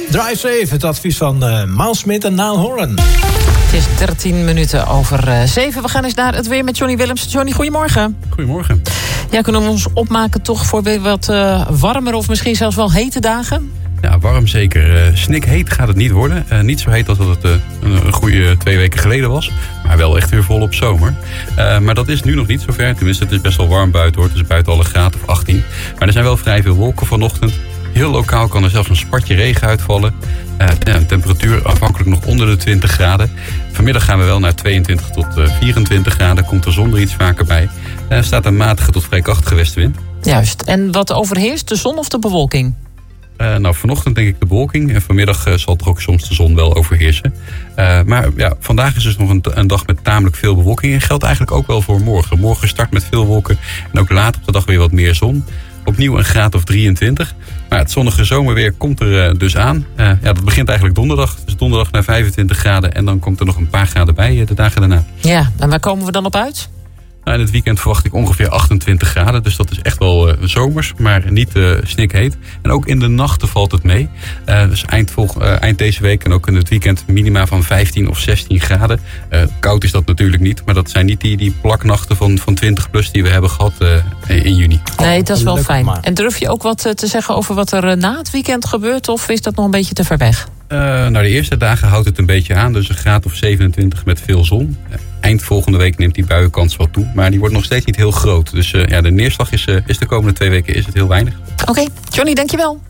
Drive safe, het advies van Miles Smith en Niall Horan. Het is 13 minuten over 7. We gaan eens naar het weer met Johnny Willems. Johnny, goedemorgen. Goedemorgen. Ja, kunnen we ons opmaken toch voor weer wat warmer of misschien zelfs wel hete dagen? Ja, warm zeker. Snikheet gaat het niet worden. Niet zo heet als dat het een goede 2 weken geleden was. Maar wel echt weer volop zomer. Maar dat is nu nog niet zover. Tenminste, het is best wel warm buiten hoor. Het is buiten al een graad of 18. Maar er zijn wel vrij veel wolken vanochtend. Heel lokaal kan er zelfs een spatje regen uitvallen. De temperatuur afhankelijk nog onder de 20 graden. Vanmiddag gaan we wel naar 22 tot 24 graden. Komt de zon er iets vaker bij. Er staat een matige tot vrij krachtige westenwind. Juist. En wat overheerst, de zon of de bewolking? Vanochtend denk ik de bewolking. En vanmiddag zal er ook soms de zon wel overheersen. Maar ja, vandaag is dus nog een dag met tamelijk veel bewolking. En geldt eigenlijk ook wel voor morgen. Morgen start met veel wolken. En ook later op de dag weer wat meer zon. Opnieuw een graad of 23. Maar het zonnige zomerweer komt er dus aan. Dat begint eigenlijk donderdag. Dus donderdag naar 25 graden. En dan komt er nog een paar graden bij de dagen daarna. Ja, en waar komen we dan op uit? In het weekend verwacht ik ongeveer 28 graden. Dus dat is echt wel zomers, maar niet snikheet. En ook in de nachten valt het mee. Dus eind deze week en ook in het weekend minima van 15 of 16 graden. Koud is dat natuurlijk niet. Maar dat zijn niet die plaknachten van 20 plus die we hebben gehad in juni. Nee, dat is wel fijn. En durf je ook wat te zeggen over wat er na het weekend gebeurt? Of is dat nog een beetje te ver weg? De eerste dagen houdt het een beetje aan. Dus een graad of 27 met veel zon. Eind volgende week neemt die buienkans wat toe. Maar die wordt nog steeds niet heel groot. Dus de neerslag is de komende 2 weken is het heel weinig. Oké, Johnny, dankjewel.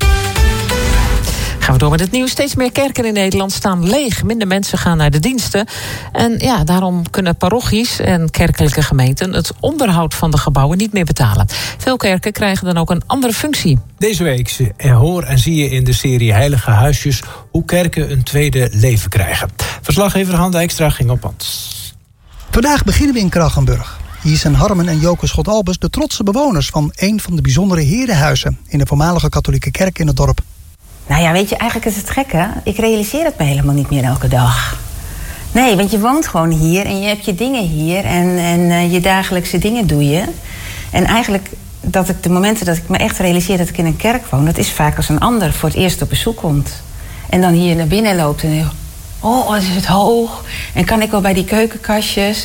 Gaan we door met het nieuws. Steeds meer kerken in Nederland staan leeg. Minder mensen gaan naar de diensten. En ja, daarom kunnen parochies en kerkelijke gemeenten het onderhoud van de gebouwen niet meer betalen. Veel kerken krijgen dan ook een andere functie. Deze week hoor en zie je in de serie Heilige Huisjes hoe kerken een tweede leven krijgen. Verslaggever Han Dijkstra ging op pad. Vandaag beginnen we in Krachenburg. Hier zijn Harmen en Joke Schot-Albers de trotse bewoners van een van de bijzondere herenhuizen in de voormalige katholieke kerk in het dorp. Nou ja, weet je, eigenlijk is het gekke. Ik realiseer het me helemaal niet meer elke dag. Nee, want je woont gewoon hier en je hebt je dingen hier en je dagelijkse dingen doe je. En eigenlijk, de momenten dat ik me echt realiseer dat ik in een kerk woon, dat is vaak als een ander voor het eerst op bezoek komt. En dan hier naar binnen loopt en wat is het hoog. En kan ik wel bij die keukenkastjes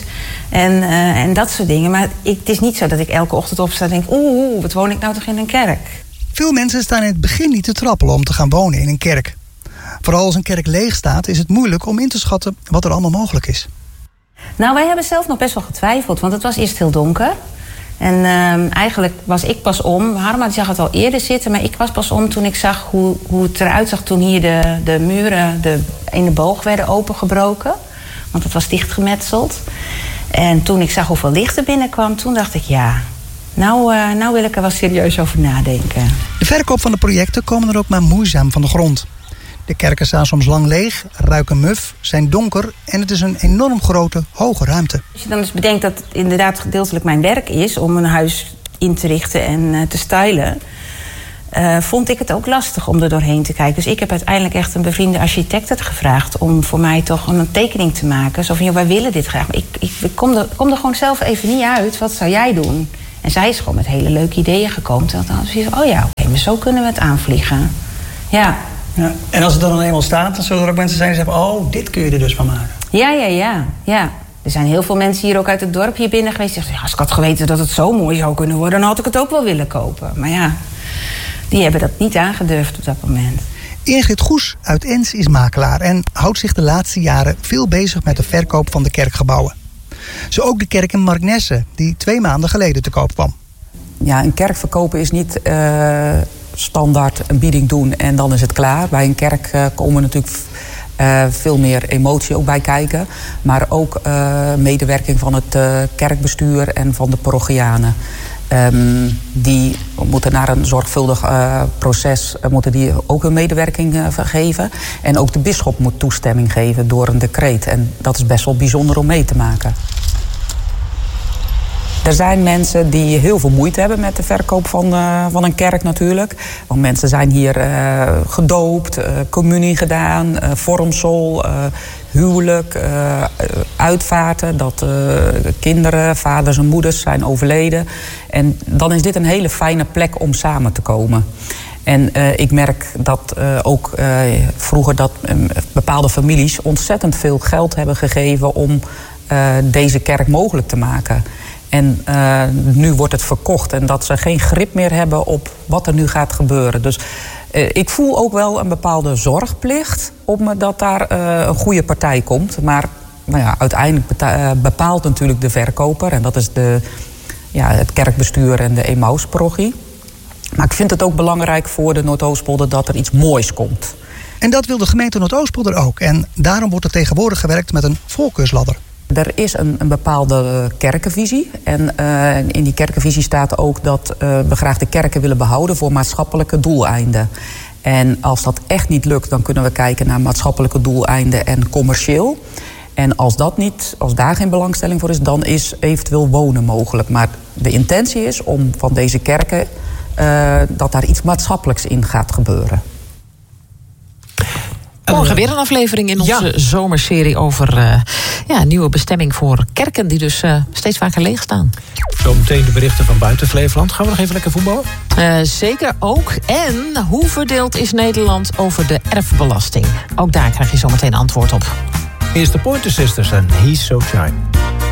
en dat soort dingen. Maar het is niet zo dat ik elke ochtend opsta en denk, wat woon ik nou toch in een kerk? Veel mensen staan in het begin niet te trappelen om te gaan wonen in een kerk. Vooral als een kerk leeg staat is het moeilijk om in te schatten wat er allemaal mogelijk is. Nou, wij hebben zelf nog best wel getwijfeld, want het was eerst heel donker. En eigenlijk was ik pas om. Harma zag het al eerder zitten, maar ik was pas om toen ik zag hoe het eruit zag toen hier de muren in de boog werden opengebroken. Want het was dichtgemetseld. En toen ik zag hoeveel licht er binnenkwam, toen dacht ik ja, nou wil ik er wel serieus over nadenken. De verkoop van de projecten komen er ook maar moeizaam van de grond. De kerken staan soms lang leeg, ruiken muf, zijn donker en het is een enorm grote, hoge ruimte. Als je dan dus bedenkt dat het inderdaad gedeeltelijk mijn werk is om een huis in te richten en te stylen, vond ik het ook lastig om er doorheen te kijken. Dus ik heb uiteindelijk echt een bevriende architect het gevraagd om voor mij toch een tekening te maken. Zo van, wij willen dit graag. Maar ik kom er gewoon zelf even niet uit. Wat zou jij doen? En zij is gewoon met hele leuke ideeën gekomen. En dan zie je, maar zo kunnen we het aanvliegen. Ja. Ja. En als het dan eenmaal staat, dan zullen er ook mensen zijn die zeggen, dit kun je er dus van maken. Ja. Er zijn heel veel mensen hier ook uit het dorp hier binnen geweest die zeggen, als ik had geweten dat het zo mooi zou kunnen worden, dan had ik het ook wel willen kopen. Maar ja, die hebben dat niet aangedurfd op dat moment. Ingrid Goes uit Ens is makelaar en houdt zich de laatste jaren veel bezig met de verkoop van de kerkgebouwen. Zo ook de kerk in Marknesse, die 2 maanden geleden te koop kwam. Ja, een kerk verkopen is niet standaard een bieding doen en dan is het klaar. Bij een kerk komen natuurlijk veel meer emotie ook bij kijken. Maar ook medewerking van het kerkbestuur en van de parochianen. Die moeten naar een zorgvuldig proces moeten die ook hun medewerking geven. En ook de bisschop moet toestemming geven door een decreet. En dat is best wel bijzonder om mee te maken. Er zijn mensen die heel veel moeite hebben met de verkoop van een kerk natuurlijk. Want mensen zijn hier gedoopt, communie gedaan, vormsel, huwelijk, uitvaarten. Dat kinderen, vaders en moeders zijn overleden. En dan is dit een hele fijne plek om samen te komen. En ik merk dat ook vroeger dat bepaalde families ontzettend veel geld hebben gegeven om deze kerk mogelijk te maken. En nu wordt het verkocht en dat ze geen grip meer hebben op wat er nu gaat gebeuren. Dus ik voel ook wel een bepaalde zorgplicht op me dat daar een goede partij komt. Maar uiteindelijk bepaalt natuurlijk de verkoper. En dat is het kerkbestuur en de Emmaus-parochie. Maar ik vind het ook belangrijk voor de Noordoostpolder dat er iets moois komt. En dat wil de gemeente Noordoostpolder ook. En daarom wordt er tegenwoordig gewerkt met een voorkeursladder. Er is een bepaalde kerkenvisie. En in die kerkenvisie staat ook dat we graag de kerken willen behouden voor maatschappelijke doeleinden. En als dat echt niet lukt, dan kunnen we kijken naar maatschappelijke doeleinden en commercieel. En als daar geen belangstelling voor is, dan is eventueel wonen mogelijk. Maar de intentie is om van deze kerken dat daar iets maatschappelijks in gaat gebeuren. Morgen weer een aflevering in onze zomerserie over nieuwe bestemming voor kerken die dus steeds vaker leeg staan. Zometeen de berichten van buiten Flevoland. Gaan we nog even lekker voetballen? Zeker ook. En hoe verdeeld is Nederland over de erfbelasting? Ook daar krijg je zometeen antwoord op. Eerst de Pointer Sisters en He's So Shy.